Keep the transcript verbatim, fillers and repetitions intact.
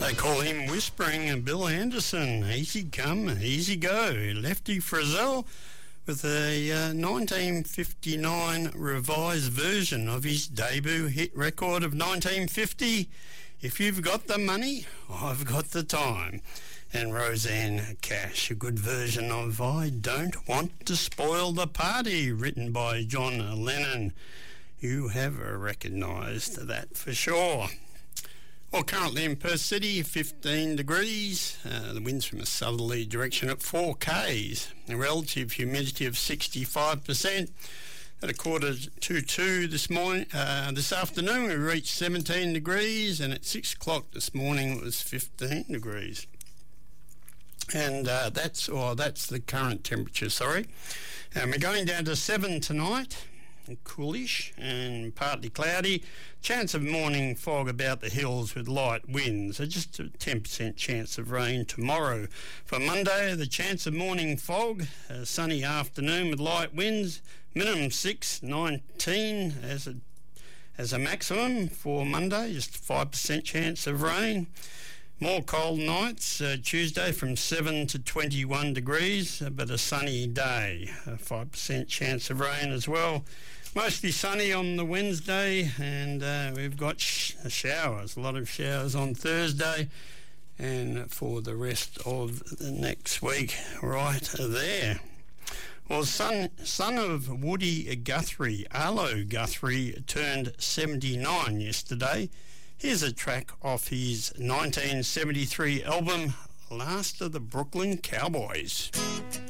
They call him Whispering Bill Anderson. Easy come, easy go. Lefty Frizzell with a uh, nineteen fifty-nine revised version of his debut hit record of nineteen fifty. If you've got the money, I've got the time. And Roseanne Cash, a good version of I Don't Want to Spoil the Party, written by John Lennon. You have recognised that for sure. Well, currently in Perth City, fifteen degrees. Uh, the wind's from a southerly direction at four k's. A relative humidity of sixty-five percent. At a quarter to two this morning, uh, this afternoon, we reached seventeen degrees, and at six o'clock this morning it was fifteen degrees. And uh, that's, or that's the current temperature, sorry. And we're going down to seven tonight. Coolish and partly cloudy. Chance of morning fog about the hills with light winds. So just a ten percent chance of rain tomorrow. For Monday, the chance of morning fog. A sunny afternoon with light winds. Minimum six, nineteen as a, as a maximum for Monday. Just five percent chance of rain. More cold nights, uh, Tuesday from seven to twenty-one degrees, but a sunny day. A five percent chance of rain as well. Mostly sunny on the Wednesday, and uh, we've got sh- showers, a lot of showers on Thursday, and for the rest of the next week, right there. Well, son, son of Woody Guthrie, Arlo Guthrie, turned seventy-nine yesterday. Here's a track off his nineteen seventy-three album, Last of the Brooklyn Cowboys.